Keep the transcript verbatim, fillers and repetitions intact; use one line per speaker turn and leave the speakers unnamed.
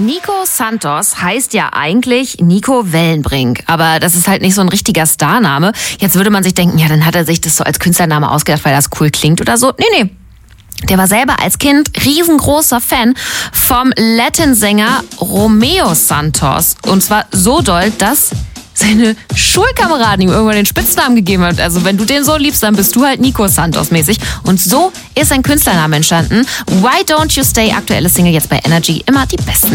Nico Santos heißt ja eigentlich Nico Wellenbrink, aber das ist halt nicht so ein richtiger Starname. Jetzt würde man sich denken, ja, dann hat er sich das so als Künstlername ausgedacht, weil das cool klingt oder so. Nee, nee. Der war selber als Kind riesengroßer Fan vom Latin-Sänger Romeo Santos. Und zwar so doll, dass seine Schulkameraden ihm irgendwann den Spitznamen gegeben haben. Also wenn du den so liebst, dann bist du halt Nico Santos mäßig. Und so ist sein Künstlername entstanden. Why Don't You Stay, aktuelle Single jetzt bei Energy, immer die besten